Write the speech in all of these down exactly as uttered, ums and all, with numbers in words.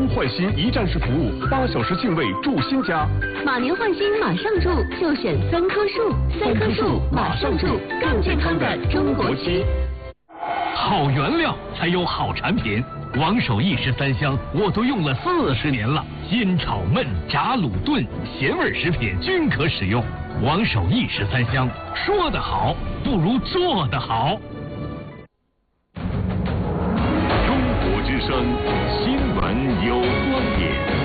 换新一站式服务，八小时净位住新家。 马年换新马上住，就选三棵树，三棵树马上住，更健康的中国区。 好原料才有好产品，王守义十三香我都用了四十年了，煎炒焖炸卤炖咸味食品均可使用。王守义十三香，说得好不如做得好。 中国之声新闻有观点。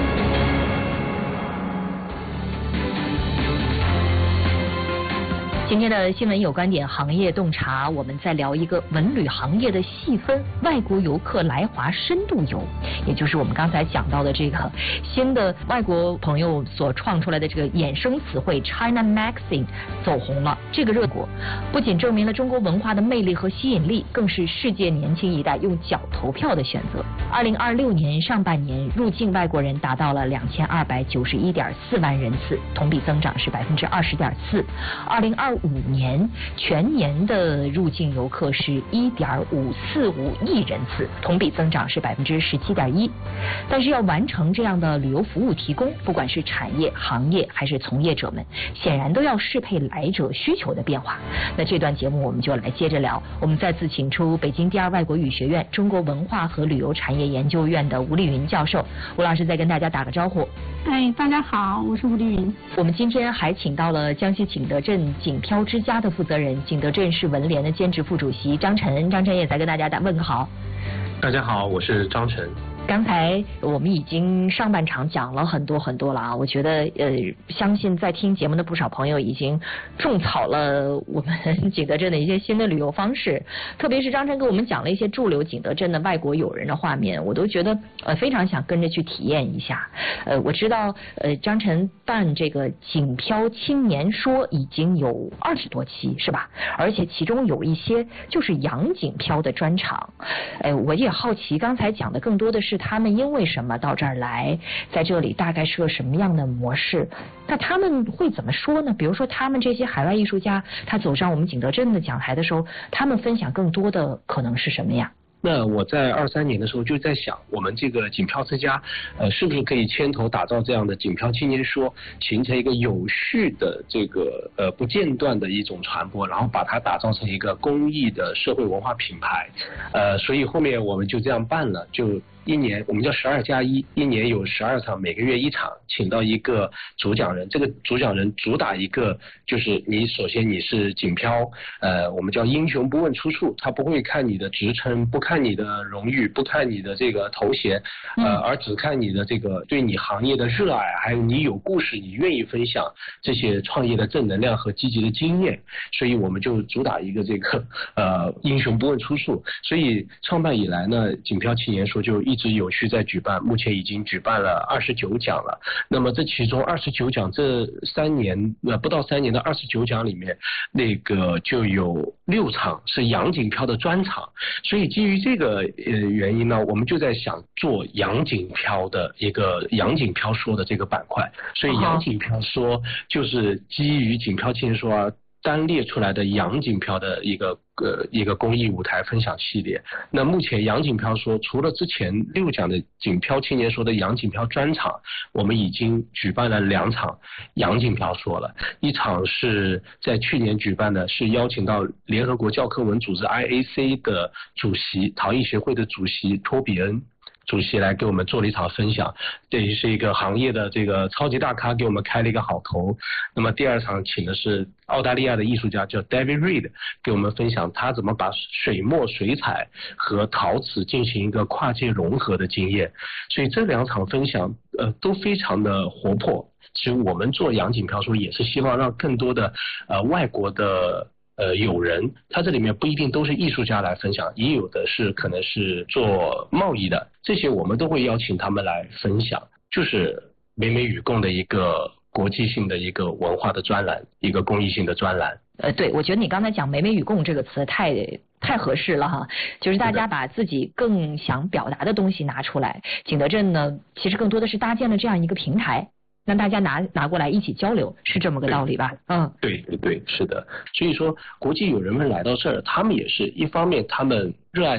今天的新闻有观点，行业洞察，我们在聊一个文旅行业的细分，外国游客来华深度游，也就是我们刚才讲到的这个新的外国朋友所创出来的这个衍生词汇 China Maxing 走红了。这个热果不仅证明了中国文化的魅力和吸引力，更是世界年轻一代用脚投票的选择。二零二六年上半年入境外国人达到了两千二百九十一点四万人次，同比增长是百分之二十点四。二零二五年全年的入境游客是一点五四五亿人次，同比增长是百分之十七点一。但是要完成这样的旅游服务提供，不管是产业、行业还是从业者们，显然都要适配来者需求的变化。那这段节目我们就来接着聊。我们再次请出北京第二外国语学院中国文化和旅游产业研究院的吴丽云教授。吴老师再跟大家打个招呼。 哎，大家好，我是吴丽云。 我们今天还请到了江西景德镇景漂之家的负责人，景德镇市文联的兼职副主席张晨。张晨也在跟大家打问个好。 大家好，我是张晨。 刚才我们已经上半场讲了很多很多了啊，我觉得呃，相信在听节目的不少朋友已经种草了我们景德镇的一些新的旅游方式，特别是张晨给我们讲了一些驻留景德镇的外国友人的画面，我都觉得呃非常想跟着去体验一下。呃，我知道呃张晨办这个景漂青年说已经有二十多期是吧？而且其中有一些就是洋景漂的专场。哎、呃，我也好奇，刚才讲的更多的是他们因为什么到这儿来，在这里大概是个什么样的模式？那他们会怎么说呢？比如说他们这些海外艺术家，他走上我们景德镇的讲台的时候，他们分享更多的可能是什么呀？ 那我在二三年的时候就在想，我们这个景漂之家，呃，是不是可以牵头打造这样的景漂青年说，形成一个有序的这个呃不间断的一种传播，然后把它打造成一个公益的社会文化品牌，呃，所以后面我们就这样办了，就。一年我们叫十二加一，一年有十二场，每个月一场，请到一个主讲人。这个主讲人主打一个，就是你首先你是景漂，呃，我们叫英雄不问出处，他不会看你的职称，不看你的荣誉，不看你的这个头衔，呃，而只看你的这个对你行业的热爱，还有你有故事，你愿意分享这些创业的正能量和积极的经验。所以我们就主打一个这个呃英雄不问出处。所以创办以来呢，景漂青年说就一。一直有序在举办，目前已经举办了二十九讲了。那么这其中二十九讲，这三年呃不到三年的二十九讲里面，那个就有六场是洋景漂的专场。所以基于这个呃原因呢，我们就在想做洋景漂的一个洋景漂说的这个板块。所以洋景漂说就是基于景漂青年说啊。单列出来的洋景漂的一个呃一个公益舞台分享系列。那目前洋景漂说，除了之前六讲的景漂青年说的洋景漂专场，我们已经举办了两场洋景漂说了。一场是在去年举办的，是邀请到联合国教科文组织 I A C 的主席，陶艺协会的主席托比恩。主席来给我们做了一场分享，这也是一个行业的这个超级大咖给我们开了一个好头。那么第二场请的是澳大利亚的艺术家叫 David Reed， 给我们分享他怎么把水墨水彩和陶瓷进行一个跨界融合的经验。所以这两场分享呃都非常的活泼。其实我们做洋景漂说也是希望让更多的呃外国的呃，友人，他这里面不一定都是艺术家来分享，也有的是可能是做贸易的，这些我们都会邀请他们来分享，就是美美与共的一个国际性的一个文化的专栏，一个公益性的专栏。 呃，对，我觉得你刚才讲美美与共这个词太太合适了哈，就是大家把自己更想表达的东西拿出来。景德镇呢，其实更多的是搭建了这样一个平台。让大家拿拿过来一起交流，是这么个道理吧？嗯， 对对对，是的。所以说，国际友人们来到这儿，他们也是一方面，他们热爱